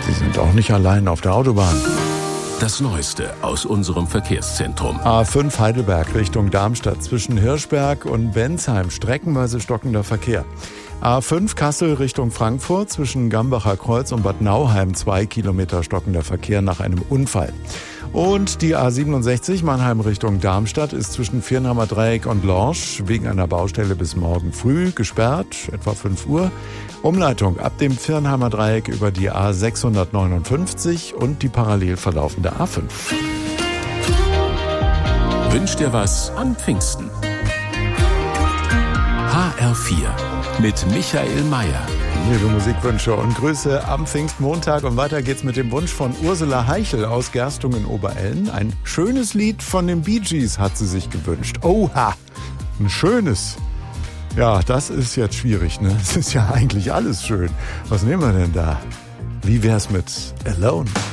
Sie sind auch nicht allein auf der Autobahn. Das Neueste aus unserem Verkehrszentrum. A5 Heidelberg Richtung Darmstadt zwischen Hirschberg und Bensheim. Streckenweise stockender Verkehr. A5 Kassel Richtung Frankfurt zwischen Gambacher Kreuz und Bad Nauheim 2 Kilometer stockender Verkehr nach einem Unfall. Und die A67 Mannheim Richtung Darmstadt ist zwischen Viernheimer Dreieck und Lorsch wegen einer Baustelle bis morgen früh gesperrt, etwa 5 Uhr. Umleitung ab dem Viernheimer Dreieck über die A659 und die parallel verlaufende A5. Wünsch dir was an Pfingsten. HR4 mit Michael Mayer. Liebe Musikwünsche und Grüße am Pfingstmontag. Und weiter geht's mit dem Wunsch von Ursula Heichel aus Gerstungen in Oberelln. Ein schönes Lied von den Bee Gees hat sie sich gewünscht. Oha, ein schönes. Ja, das ist jetzt schwierig, ne? Es ist ja eigentlich alles schön. Was nehmen wir denn da? Wie wär's mit Alone?